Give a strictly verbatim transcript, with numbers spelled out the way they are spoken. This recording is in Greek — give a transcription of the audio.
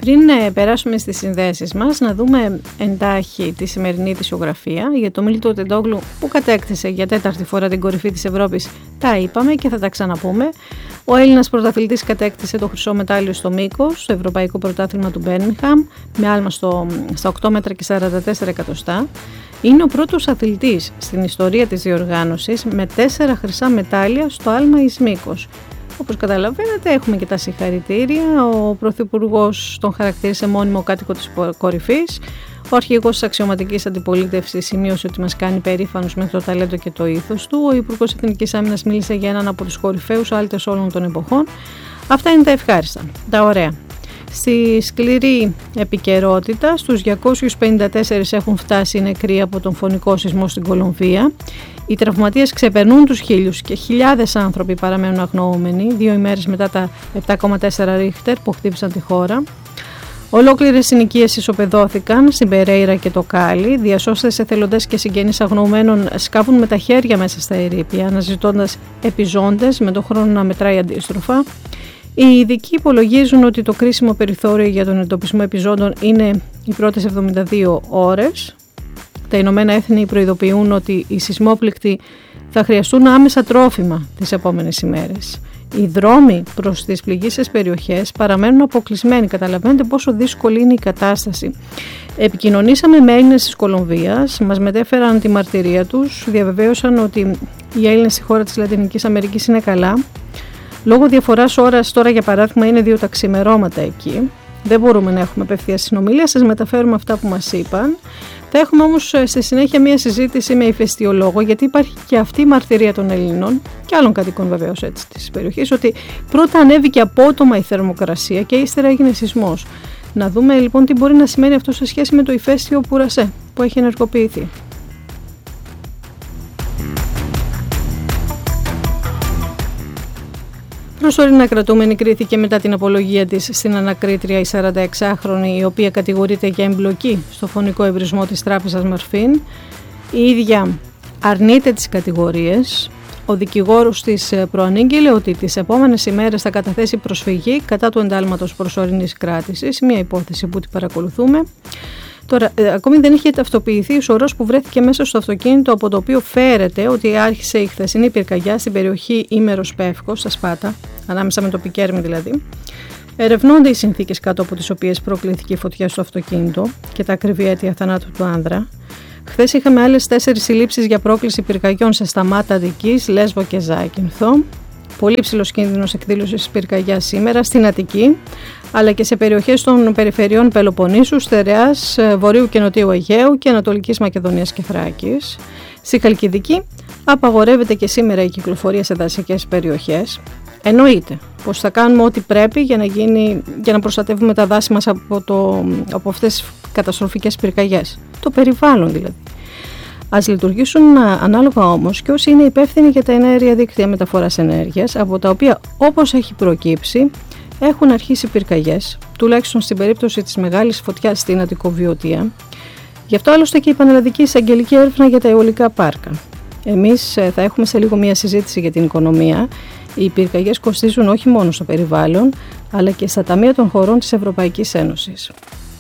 Πριν ε, περάσουμε στις συνδέσεις μας, να δούμε εντάχει τη σημερινή ειδησιογραφία για το Μίλτο Τεντόγλου που κατέκτησε για τέταρτη φορά την κορυφή της Ευρώπης. Τα είπαμε και θα τα ξαναπούμε. Ο Έλληνας πρωταθλητής κατέκτησε το χρυσό μετάλλιο στο μήκος, στο Ευρωπαϊκό Πρωτάθλημα του Μπέρμιγχαμ, με άλμα στο, στα οκτώ μέτρα και σαράντα τέσσερα εκατοστά. Είναι ο πρώτος αθλητής στην ιστορία της διοργάνωσης με τέσσερα χρυσά μετάλλια στο άλμα εις μήκος. Όπως καταλαβαίνετε, έχουμε και τα συγχαρητήρια. Ο Πρωθυπουργός τον χαρακτήρισε μόνιμο κάτοικο της κορυφής. Ο αρχηγός της αξιωματικής αντιπολίτευσης σημείωσε ότι μας κάνει περήφανος με το ταλέντο και το ήθος του. Ο Υπουργός Εθνικής Άμυνας μίλησε για έναν από τους κορυφαίους άλτες όλων των εποχών. Αυτά είναι τα ευχάριστα, τα ωραία. Στη σκληρή επικαιρότητα, στους διακόσιους πενήντα τέσσερα έχουν φτάσει οι νεκροί από τον φωνικό σεισμό στην Κολομβία. Οι τραυματίες ξεπερνούν τους χίλιους και χιλιάδες άνθρωποι παραμένουν αγνοούμενοι, δύο ημέρες μετά τα επτά κόμμα τέσσερα ρίχτερ που χτύπησαν τη χώρα. Ολόκληρες συνοικίες ισοπεδώθηκαν στην Περέιρα και το Κάλι. Διασώστες, εθελοντές και συγγενείς αγνοωμένων σκάβουν με τα χέρια μέσα στα ερείπια, αναζητώντας επιζώντες με τον χρόνο να μετράει αντίστροφα. Οι ειδικοί υπολογίζουν ότι το κρίσιμο περιθώριο για τον εντοπισμό επιζώντων είναι οι πρώτες εβδομήντα δύο ώρες. Τα Ηνωμένα Έθνη προειδοποιούν ότι οι σεισμόπληκτοι θα χρειαστούν άμεσα τρόφιμα τις επόμενες ημέρες. Οι δρόμοι προς τις πληγείσες περιοχές παραμένουν αποκλεισμένοι. Καταλαβαίνετε πόσο δύσκολη είναι η κατάσταση. Επικοινωνήσαμε με Έλληνες της Κολομβίας, μας μετέφεραν τη μαρτυρία τους, διαβεβαίωσαν ότι οι Έλληνες στη χώρα της Λατινικής Αμερικής είναι καλά. Λόγω διαφοράς ώρας, τώρα για παράδειγμα είναι δύο τα ξημερώματα εκεί. Δεν μπορούμε να έχουμε απευθείας συνομιλία, σας μεταφέρουμε αυτά που μας είπαν. Θα έχουμε όμως στη συνέχεια μια συζήτηση με ηφαιστειολόγο, γιατί υπάρχει και αυτή η μαρτυρία των Ελλήνων και άλλων κατοίκων βεβαίως έτσι της περιοχής, ότι πρώτα ανέβηκε απότομα η θερμοκρασία και ύστερα έγινε σεισμός. Να δούμε λοιπόν τι μπορεί να σημαίνει αυτό σε σχέση με το ηφαίστειο Πουρασέ που έχει ενεργοποιηθεί. Προσωρινά κρατούμενη κρίθηκε μετά την απολογία της στην ανακρίτρια η σαρανταεξάχρονη, η οποία κατηγορείται για εμπλοκή στο φωνικό εμπρισμό της τράπεζας Μαρφίν. Η ίδια αρνείται τις κατηγορίες. Ο δικηγόρος της προανήγγειλε ότι τις επόμενες ημέρες θα καταθέσει προσφυγή κατά του εντάλματος προσωρινής κράτησης, μια υπόθεση που την παρακολουθούμε. Τώρα, ε, ακόμη δεν είχε ταυτοποιηθεί ο σωρός που βρέθηκε μέσα στο αυτοκίνητο, από το οποίο φέρεται ότι άρχισε η χθεσινή πυρκαγιά στην περιοχή Ήμερος Πεύκος, στα Σπάτα, ανάμεσα με το Πικέρμι δηλαδή. Ερευνώνται οι συνθήκες κάτω από τις οποίες προκλήθηκε η φωτιά στο αυτοκίνητο και τα ακριβή αίτια θανάτου του άνδρα. Χθες είχαμε άλλες τέσσερις συλλήψεις για πρόκληση πυρκαγιών σε Σταμάτα Αττικής, Λέσβο και Ζάκυνθο. Πολύ ψηλός κίνδυνος εκδήλωσης πυρκαγιάς σήμερα στην Αττική, αλλά και σε περιοχές των περιφερειών Πελοποννήσου, Στερεάς, Βορείου και Νοτιού Αιγαίου και Ανατολικής Μακεδονίας και Θράκης. Στη Χαλκιδική απαγορεύεται και σήμερα η κυκλοφορία σε δασικές περιοχές. Εννοείται πως θα κάνουμε ό,τι πρέπει για να, γίνει, για να προστατεύουμε τα δάση μας από, το, από αυτές τις καταστροφικές πυρκαγιές. Το περιβάλλον δηλαδή. Ας λειτουργήσουν ανάλογα όμως και όσοι είναι υπεύθυνοι για τα εναέρια δίκτυα μεταφοράς ενέργειας, από τα οποία όπως έχει προκύψει έχουν αρχίσει πυρκαγιές, τουλάχιστον στην περίπτωση της μεγάλης φωτιάς στην Αττικοβιωτία. Γι' αυτό άλλωστε και η Πανελλαδική Εισαγγελική Έρευνα για τα αιωλικά πάρκα. Εμείς θα έχουμε σε λίγο μια συζήτηση για την οικονομία. Οι πυρκαγιές κοστίζουν όχι μόνο στο περιβάλλον, αλλά και στα ταμεία των χωρών της Ευρωπαϊκής Ένωσης.